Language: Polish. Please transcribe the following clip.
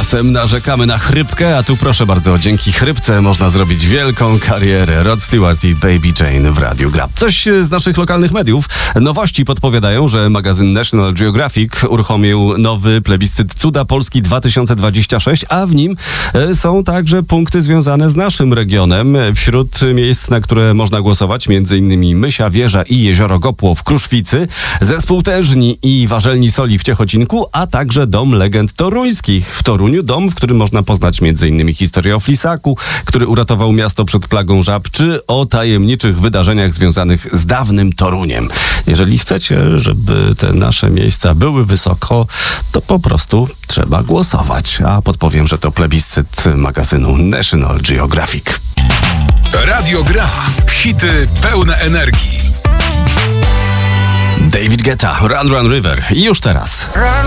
Czasem narzekamy na chrypkę, a tu proszę bardzo, dzięki chrypce można zrobić wielką karierę. Rod Stewart i Baby Jane w Radiu Gra. Coś z naszych lokalnych mediów. Nowości podpowiadają, że magazyn National Geographic uruchomił nowy plebiscyt Cuda Polski 2026, a w nim są także punkty związane z naszym regionem. Wśród miejsc, na które można głosować, m.in. Mysia Wieża i Jezioro Gopło w Kruszwicy, Zespół Tężni i Warzelni Soli w Ciechocinku, a także Dom Legend Toruńskich w Toruniu. Dom, w którym można poznać m.in. historię o Flisaku, który uratował miasto przed plagą żab, czy o tajemniczych wydarzeniach związanych z dawnym Toruniem. Jeżeli chcecie, żeby te nasze miejsca były wysoko, to po prostu trzeba głosować. A podpowiem, że to plebiscyt magazynu National Geographic. Radio Gra. Hity pełne energii. David Guetta, Run Run River. I już teraz. Run,